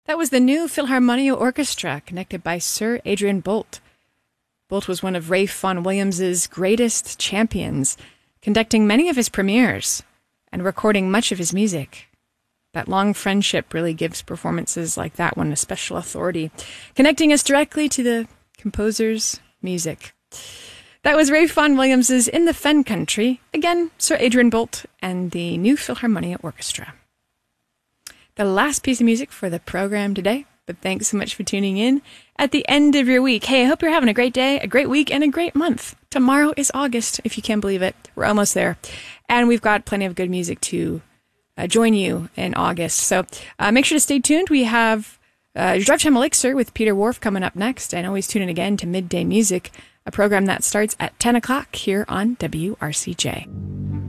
That was the New Philharmonia Orchestra, conducted by Sir Adrian Boult. Boult was one of Ralph Vaughan Williams's greatest champions, conducting many of his premieres and recording much of his music. That long friendship really gives performances like that one a special authority, connecting us directly to the composer's music. That was Ralph Vaughan Williams's In the Fen Country, again, Sir Adrian Boult and the New Philharmonia Orchestra. The last piece of music for the program today, but thanks so much for tuning in at the end of your week. Hey, I hope you're having a great day, a great week, and a great month. Tomorrow is August, if you can believe it. We're almost there. And we've got plenty of good music to join you in August. So make sure to stay tuned. We have Drive Time Elixir with Peter Wharf coming up next. And always tune in again to Midday Music, a program that starts at 10 o'clock here on WRCJ.